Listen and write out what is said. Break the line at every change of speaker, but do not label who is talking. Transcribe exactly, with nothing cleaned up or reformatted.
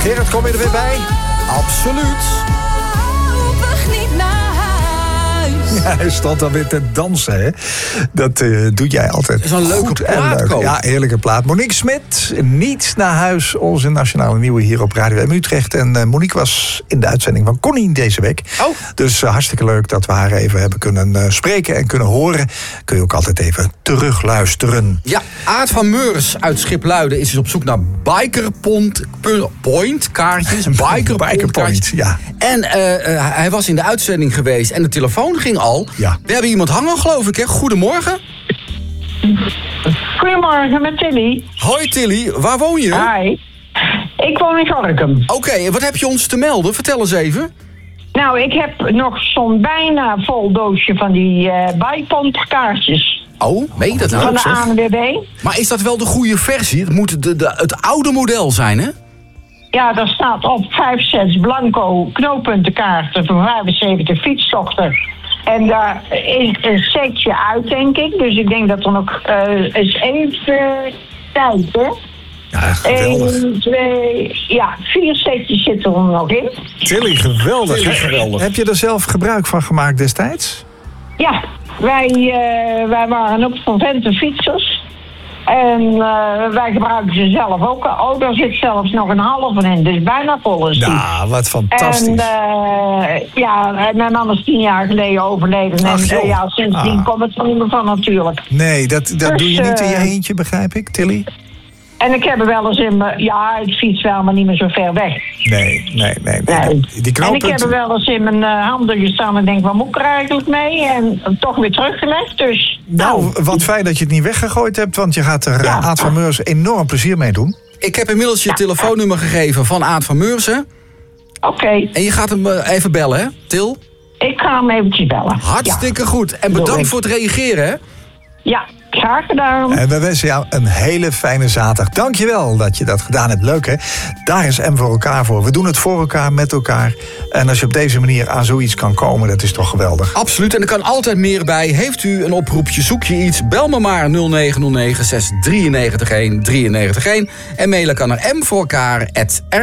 Gerard, kom je er weer bij? Absoluut.
Niet naar huis.
Ja, hij stond dan weer te dansen, hè. Dat uh, doe jij altijd.
Dat is een leuke
goed
plaat,
en leuk. Ja, heerlijke plaat. Monique Smit, Niet naar huis. Onze nationale nieuwe hier op Radio M Utrecht. En uh, Monique was in de uitzending van Connie deze week.
Oh.
Dus uh, hartstikke leuk dat we haar even hebben kunnen uh, spreken en kunnen horen. Kun je ook altijd even terugluisteren.
Ja, Aad van Meurs uit Schipluiden is dus op zoek naar Bikerpoint point kaartjes. Biker
Biker Point, ja.
En uh, uh, hij was in de uitzending geweest en de telefoon ging al.
Ja.
We hebben iemand hangen, geloof ik, hè? Goedemorgen.
Goedemorgen, met Tilly.
Hoi Tilly, waar woon je?
Hi. Ik woon in Gorinchem.
Oké, okay, wat heb je ons te melden? Vertel eens even.
Nou, ik heb nog zo'n bijna vol doosje van die uh, bijpontkaartjes.
Oh, meen je dat nou?
Van de A N W B.
Maar is dat wel de goede versie? Het moet de, de, het oude model zijn, hè?
Ja, daar staat op vijf sets blanco knooppuntenkaarten voor vijfenzeventig fietstochten. En daar is een setje uit, denk ik. Dus ik denk dat er nog uh, eens even tijd, hè?
Ja, geweldig.
Eén, twee, ja, vier setjes zitten er nog in.
Tilly, geweldig.
Tilly, geweldig.
Heb je er zelf gebruik van gemaakt destijds?
Ja, wij, uh, wij waren ook vervente fietsers. En uh, wij gebruiken ze zelf ook. Oh, daar zit zelfs nog een halve in, dus bijna vol is die.
Nou, wat fantastisch.
En uh, ja, mijn man is tien jaar geleden overleden.
Ach,
en uh, ja, sindsdien
ah.
komt het er niet meer van natuurlijk.
Nee, dat, dat
Dus,
doe je niet in je
uh,
eentje, begrijp ik, Tilly?
En ik heb er wel eens in mijn... Ja, ik fiets wel, maar niet meer zo ver weg.
Nee, nee, nee. nee.
Nee.
Die
En ik heb er
knooppunten...
wel eens in mijn uh, handen gestaan en denk, wat moet ik er eigenlijk mee? En toch weer teruggelegd, dus...
Nou, wat fijn dat je het niet weggegooid hebt, want je gaat er
Ja.
uh, Aad van Meurs enorm plezier mee doen.
Ik heb inmiddels je telefoonnummer gegeven van Aad van Meursen.
Oké, okay.
En je gaat hem uh, even bellen, hè, Til?
Ik ga hem eventjes bellen.
Hartstikke
ja.
goed. En
Doe
bedankt
ik.
voor het reageren, hè?
Ja, graag gedaan.
En we wensen jou een hele fijne zaterdag. Dankjewel dat je dat gedaan hebt. Leuk, hè? Daar is M voor elkaar voor. We doen het voor elkaar, met elkaar. En als je op deze manier aan zoiets kan komen, dat is toch geweldig.
Absoluut, en er kan altijd meer bij. Heeft u een oproepje, zoek je iets, bel me maar nul negen nul negen zes drie negen een drie negen een. En mailen kan naar m voor elkaar at r